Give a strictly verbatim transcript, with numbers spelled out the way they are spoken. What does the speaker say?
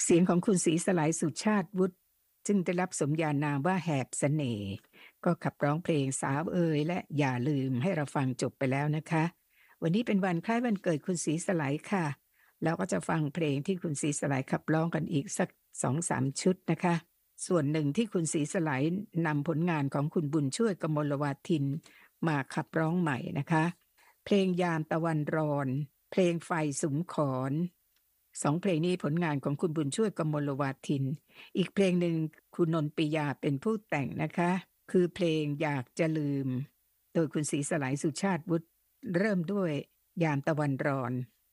เสียงของคุณศรีสลายสุชาติวุฒิซึ่งได้รับสมญานามว่าแหบเสน่ห์ก็ขับร้องเพลงสาวเอ๋ยและอย่าลืมให้เราฟังจบไปแล้วนะคะวันนี้เป็นวันคล้ายวันเกิดคุณศรีสลายค่ะแล้วก็จะฟังเพลงที่คุณศรีสลายขับร้องกันอีกสัก สองสาม ชุดนะคะส่วนหนึ่งที่คุณศรีสลายนำผลงานของคุณบุญช่วยกมลวาทินมาขับร้องใหม่นะคะเพลงยามตะวันรอนเพลงไฟสุมขอนสองเพลงนี้ผลงานของคุณบุญช่วยกมลวาทินอีกเพลงหนึ่งคุณนนท์ปิยาเป็นผู้แต่งนะคะคือเพลงอยากจะลืมโดยคุณศรีสลายสุชาติวุฒิเริ่มด้วยยามตะวันรอน